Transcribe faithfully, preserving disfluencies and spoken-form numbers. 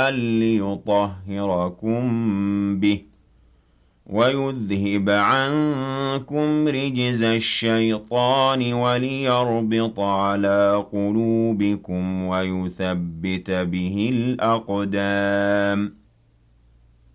ليطهركم به ويذهب عنكم رجز الشيطان وليربط على قلوبكم ويثبت به الأقدام